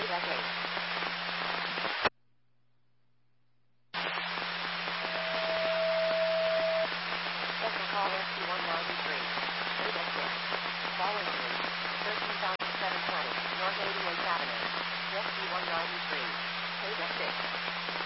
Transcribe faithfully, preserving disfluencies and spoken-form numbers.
Deck eight. Special call S T one ninety-three. Deck six. Following three. thirteen thousand seven hundred twenty. North eighty-eighth Avenue. S T one ninety-three. Deck six.